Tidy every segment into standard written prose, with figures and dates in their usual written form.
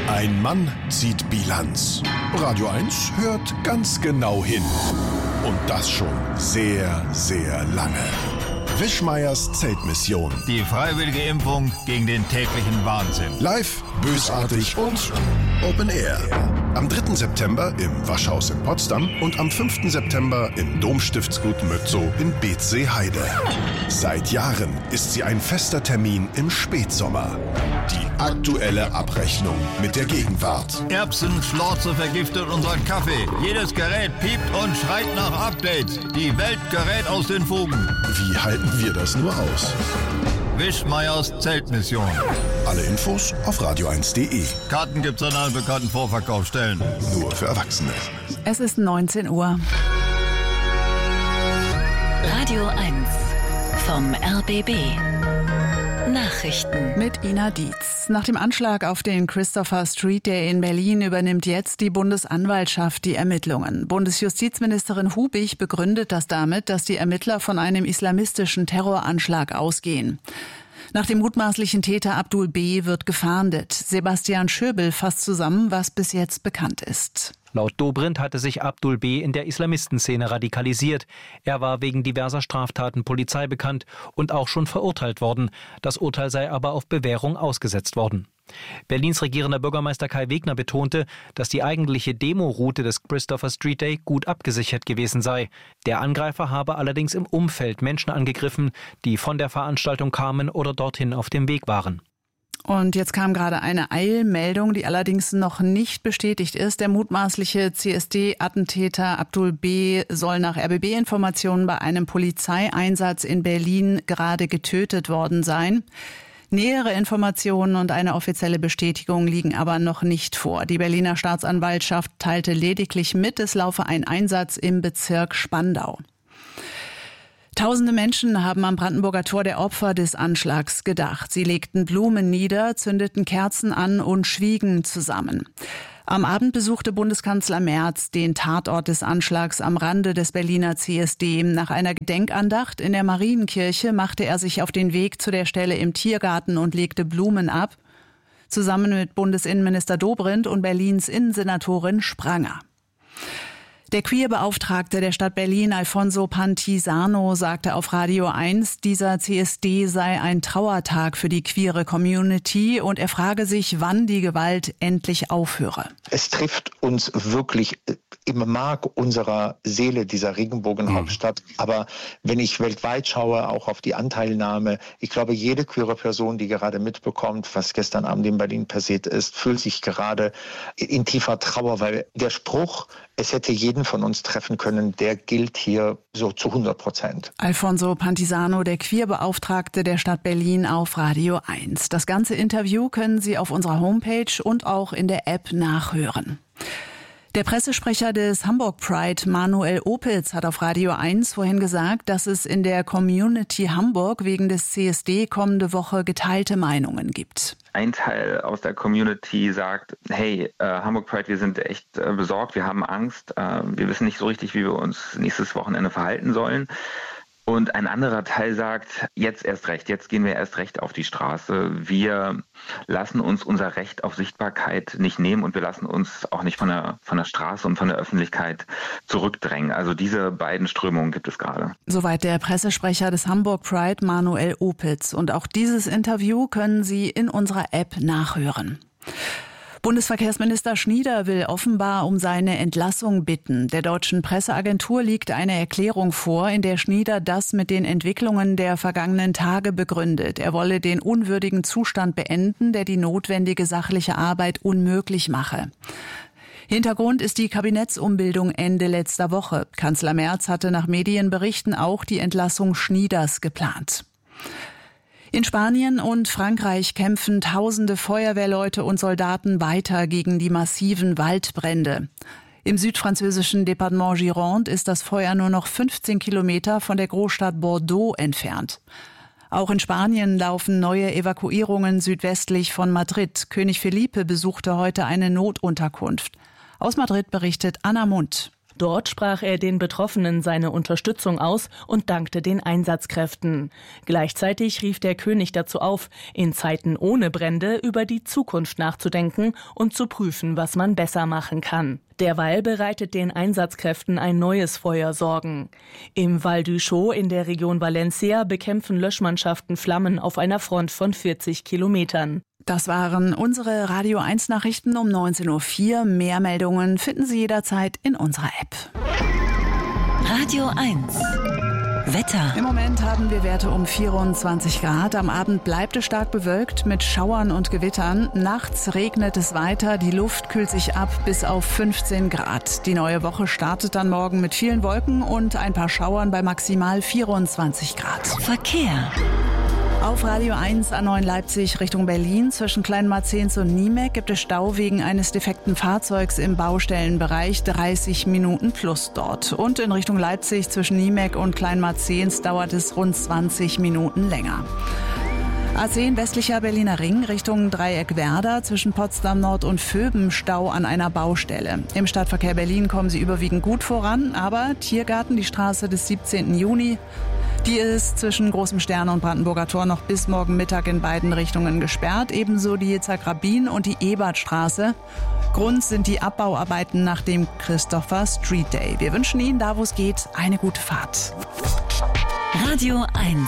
Ein Mann zieht Bilanz. Radio 1 hört ganz genau hin. Und das schon sehr, sehr lange. Wischmeiers Zeltmission. Die freiwillige Impfung gegen den täglichen Wahnsinn. Live, bösartig und Open Air. Am 3. September im Waschhaus in Potsdam und am 5. September im Domstiftsgut Mötzow in Beetzsee-Heide. Seit Jahren ist sie ein fester Termin im Spätsommer. Die aktuelle Abrechnung mit der Gegenwart. Erbsenschlorze vergiftet unseren Kaffee. Jedes Gerät piept und schreit nach Updates. Die Welt gerät aus den Fugen. Wie halten wir das nur aus? Wischmeiers Zeltmission. Alle Infos auf radio1.de. Karten gibt's an allen bekannten Vorverkaufsstellen. Nur für Erwachsene. Es ist 19 Uhr. Radio 1 vom RBB. Nachrichten Mit Ina Dietz. Nach dem Anschlag auf den Christopher Street Day in Berlin übernimmt jetzt die Bundesanwaltschaft die Ermittlungen. Bundesjustizministerin Hubig begründet das damit, dass die Ermittler von einem islamistischen Terroranschlag ausgehen. Nach dem mutmaßlichen Täter Abdul B. wird gefahndet. Sebastian Schöbel fasst zusammen, was bis jetzt bekannt ist. Laut Dobrindt hatte sich Abdul B. in der Islamistenszene radikalisiert. Er war wegen diverser Straftaten Polizei bekannt und auch schon verurteilt worden. Das Urteil sei aber auf Bewährung ausgesetzt worden. Berlins regierender Bürgermeister Kai Wegner betonte, dass die eigentliche Demoroute des Christopher Street Day gut abgesichert gewesen sei. Der Angreifer habe allerdings im Umfeld Menschen angegriffen, die von der Veranstaltung kamen oder dorthin auf dem Weg waren. Und jetzt kam gerade eine Eilmeldung, die allerdings noch nicht bestätigt ist. Der mutmaßliche CSD-Attentäter Abdul B. soll nach RBB-Informationen bei einem Polizeieinsatz in Berlin gerade getötet worden sein. Nähere Informationen und eine offizielle Bestätigung liegen aber noch nicht vor. Die Berliner Staatsanwaltschaft teilte lediglich mit, es laufe ein Einsatz im Bezirk Spandau. Tausende Menschen haben am Brandenburger Tor der Opfer des Anschlags gedacht. Sie legten Blumen nieder, zündeten Kerzen an und schwiegen zusammen. Am Abend besuchte Bundeskanzler Merz den Tatort des Anschlags am Rande des Berliner CSD. Nach einer Gedenkandacht in der Marienkirche machte er sich auf den Weg zu der Stelle im Tiergarten und legte Blumen ab, zusammen mit Bundesinnenminister Dobrindt und Berlins Innensenatorin Spranger. Der Queerbeauftragte der Stadt Berlin, Alfonso Pantisano, sagte auf Radio 1, dieser CSD sei ein Trauertag für die queere Community und er frage sich, wann die Gewalt endlich aufhöre. Es trifft uns wirklich im Mark unserer Seele, dieser Regenbogenhauptstadt. Aber wenn ich weltweit schaue, auch auf die Anteilnahme, ich glaube, jede queere Person, die gerade mitbekommt, was gestern Abend in Berlin passiert ist, fühlt sich gerade in tiefer Trauer, weil der Spruch, es hätte jeden von uns treffen können, der gilt hier so zu 100%. Alfonso Pantisano, der Queerbeauftragte der Stadt Berlin auf Radio 1. Das ganze Interview können Sie auf unserer Homepage und auch in der App nachhören. Der Pressesprecher des Hamburg Pride, Manuel Opitz, hat auf Radio 1 vorhin gesagt, dass es in der Community Hamburg wegen des CSD kommende Woche geteilte Meinungen gibt. Ein Teil aus der Community sagt, hey, Hamburg Pride, wir sind echt besorgt, wir haben Angst, wir wissen nicht so richtig, wie wir uns nächstes Wochenende verhalten sollen. Und ein anderer Teil sagt, jetzt erst recht, jetzt gehen wir erst recht auf die Straße. Wir lassen uns unser Recht auf Sichtbarkeit nicht nehmen und wir lassen uns auch nicht von der Straße und von der Öffentlichkeit zurückdrängen. Also diese beiden Strömungen gibt es gerade. Soweit der Pressesprecher des Hamburg Pride, Manuel Opitz. Und auch dieses Interview können Sie in unserer App nachhören. Bundesverkehrsminister Schnieder will offenbar um seine Entlassung bitten. Der deutschen Presseagentur liegt eine Erklärung vor, in der Schnieder das mit den Entwicklungen der vergangenen Tage begründet. Er wolle den unwürdigen Zustand beenden, der die notwendige sachliche Arbeit unmöglich mache. Hintergrund ist die Kabinettsumbildung Ende letzter Woche. Kanzler Merz hatte nach Medienberichten auch die Entlassung Schnieders geplant. In Spanien und Frankreich kämpfen tausende Feuerwehrleute und Soldaten weiter gegen die massiven Waldbrände. Im südfranzösischen Departement Gironde ist das Feuer nur noch 15 Kilometer von der Großstadt Bordeaux entfernt. Auch in Spanien laufen neue Evakuierungen südwestlich von Madrid. König Felipe besuchte heute eine Notunterkunft. Aus Madrid berichtet Anna Mundt. Dort sprach er den Betroffenen seine Unterstützung aus und dankte den Einsatzkräften. Gleichzeitig rief der König dazu auf, in Zeiten ohne Brände über die Zukunft nachzudenken und zu prüfen, was man besser machen kann. Derweil bereitet den Einsatzkräften ein neues Feuer Sorgen. Im Val d'Uixó in der Region Valencia bekämpfen Löschmannschaften Flammen auf einer Front von 40 Kilometern. Das waren unsere Radio 1 Nachrichten um 19.04 Uhr. Mehr Meldungen finden Sie jederzeit in unserer App. Radio 1 Wetter. Im Moment haben wir Werte um 24 Grad. Am Abend bleibt es stark bewölkt mit Schauern und Gewittern. Nachts regnet es weiter. Die Luft kühlt sich ab bis auf 15 Grad. Die neue Woche startet dann morgen mit vielen Wolken und ein paar Schauern bei maximal 24 Grad. Verkehr. Auf Radio 1 A9 Leipzig Richtung Berlin zwischen Kleinmarzens und Niemek gibt es Stau wegen eines defekten Fahrzeugs im Baustellenbereich, 30 Minuten plus dort. Und in Richtung Leipzig zwischen Niemek und Kleinmarzens dauert es rund 20 Minuten länger. A10 westlicher Berliner Ring Richtung Dreieck Werder zwischen Potsdam Nord und Vöben Stau an einer Baustelle. Im Stadtverkehr Berlin kommen sie überwiegend gut voran, aber Tiergarten, die Straße des 17. Juni, die ist zwischen Großem Stern und Brandenburger Tor noch bis morgen Mittag in beiden Richtungen gesperrt. Ebenso die Yitzhak-Rabin und die Ebertstraße. Grund sind die Abbauarbeiten nach dem Christopher Street Day. Wir wünschen Ihnen, da wo es geht, eine gute Fahrt. Radio 1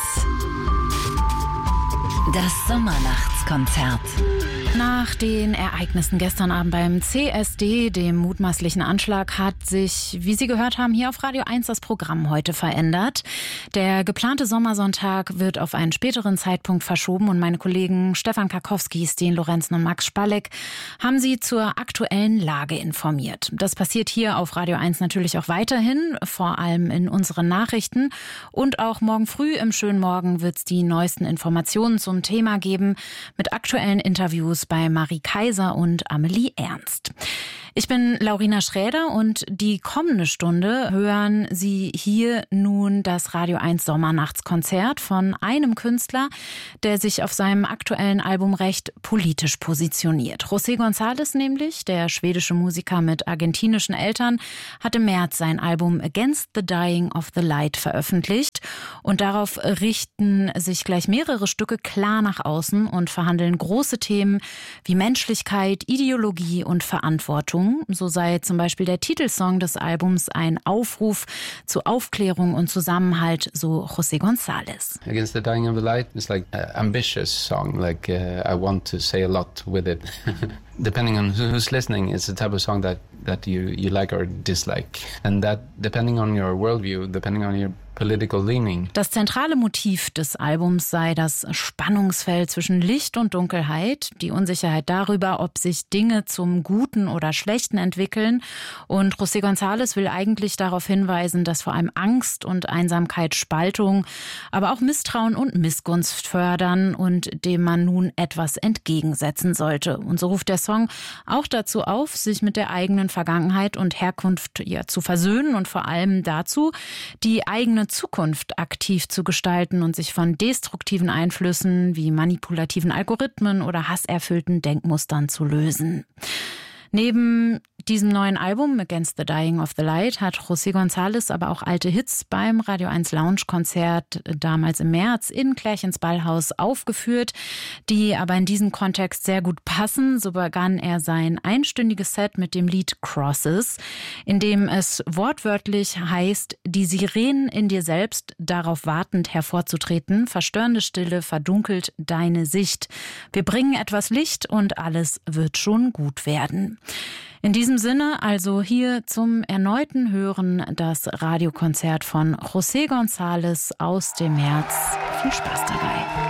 Das Sommernachtskonzert. Nach den Ereignissen gestern Abend beim CSD, dem mutmaßlichen Anschlag, hat sich, wie Sie gehört haben, hier auf Radio 1 das Programm heute verändert. Der geplante Sommersonntag wird auf einen späteren Zeitpunkt verschoben und meine Kollegen Stefan Karkowski, Sten Lorenzen und Max Spalleck haben Sie zur aktuellen Lage informiert. Das passiert hier auf Radio 1 natürlich auch weiterhin, vor allem in unseren Nachrichten. Und auch morgen früh im schönen Morgen wird es die neuesten Informationen zum Thema geben mit aktuellen Interviews bei Marie Kaiser und Amelie Ernst. Ich bin Laurina Schräder und die kommende Stunde hören Sie hier nun das Radio 1 Sommernachtskonzert von einem Künstler, der sich auf seinem aktuellen Album recht politisch positioniert. José González nämlich, der schwedische Musiker mit argentinischen Eltern, hat im März sein Album Against the Dying of the Light veröffentlicht und darauf richten sich gleich mehrere Stücke klar nach außen und verhandeln große Themen wie Menschlichkeit, Ideologie und Verantwortung. So sei zum Beispiel der Titelsong des Albums ein Aufruf zu Aufklärung und Zusammenhalt, so José González. Against the Dying of the Light is like an ambitious song, like I want to say a lot with it. Depending on who's listening, it's the type of song that you like or dislike. And that, depending on your worldview, depending on your political leaning. Das zentrale Motiv des Albums sei das Spannungsfeld zwischen Licht und Dunkelheit, die Unsicherheit darüber, ob sich Dinge zum Guten oder Schlechten entwickeln. Und José González will eigentlich darauf hinweisen, dass vor allem Angst und Einsamkeit Spaltung, aber auch Misstrauen und Missgunst fördern und dem man nun etwas entgegensetzen sollte. Und so ruft der Song auch dazu auf, sich mit der eigenen Vergangenheit und Herkunft zu versöhnen und vor allem dazu, die eigene Zukunft aktiv zu gestalten und sich von destruktiven Einflüssen wie manipulativen Algorithmen oder hasserfüllten Denkmustern zu lösen. Neben diesem neuen Album Against the Dying of the Light hat José González aber auch alte Hits beim Radio 1 Lounge-Konzert damals im März in Klärchens Ballhaus aufgeführt, die aber in diesem Kontext sehr gut passen. So begann er sein einstündiges Set mit dem Lied Crosses, in dem es wortwörtlich heißt, die Sirenen in dir selbst, darauf wartend hervorzutreten, verstörende Stille verdunkelt deine Sicht. Wir bringen etwas Licht und alles wird schon gut werden. In diesem Sinne also hier zum erneuten Hören das Radiokonzert von José González aus dem März. Viel Spaß dabei.